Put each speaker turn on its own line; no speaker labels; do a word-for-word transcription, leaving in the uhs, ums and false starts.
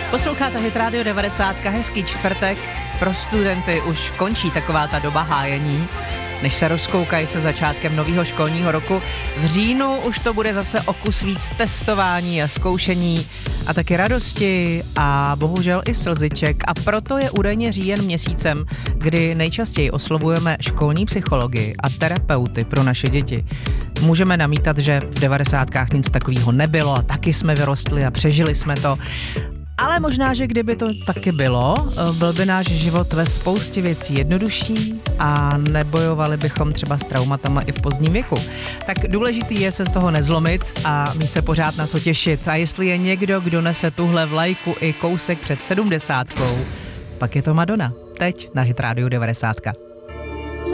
Posloucháte Hit Radio devadesát, hezký čtvrtek. Pro studenty už končí taková ta doba hájení, než se rozkoukají se začátkem nového školního roku. V říjnu už to bude zase o kus víc testování a zkoušení a taky radosti a bohužel i slziček. A proto je údajně říjen měsícem, kdy nejčastěji oslovujeme školní psychology a terapeuty pro naše děti. Můžeme namítat, že v devadesátkách nic takového nebylo a taky jsme vyrostli a přežili jsme to. Ale možná, že kdyby to taky bylo, byl by náš život ve spoustě věcí jednodušší a nebojovali bychom třeba s traumatama i v pozdním věku. Tak důležitý je se z toho nezlomit a mít se pořád na co těšit. A jestli je někdo, kdo nese tuhle vlajku i kousek před sedmdesátkou, pak je to Madonna. Teď na Hit Radio devadesát.